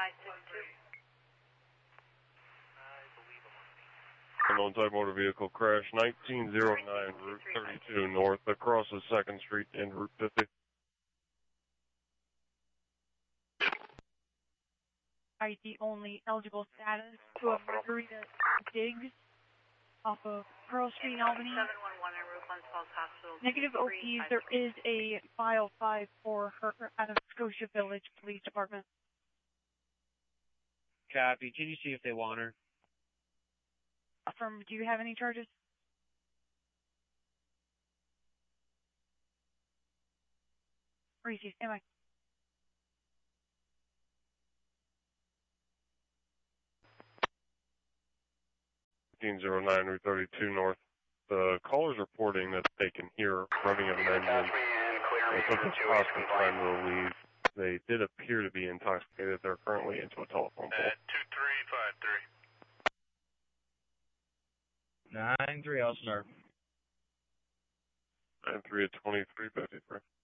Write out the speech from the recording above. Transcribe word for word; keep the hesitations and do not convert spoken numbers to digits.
five six two. Unknown type motor vehicle crash, nineteen oh nine, Route thirty-two North, across the second Street and Route fifty. I D only eligible status to a Margarita Diggs off of Pearl Street in Albany. seven one one in Route one Falls Hospital. Negative O Ps, there is a file five for her out of Scotia Village Police Department. Copy. Can you see if they want her? From, do you have any charges? Reese, stand by. nineteen oh nine, Route thirty-two North. The caller's reporting that they can hear running of an engine. They took this hospital time to leave. They did appear to be intoxicated. They're currently into a telephone pole. At two three five three. nine three, I'll start. nine three at twenty-three fifty-three.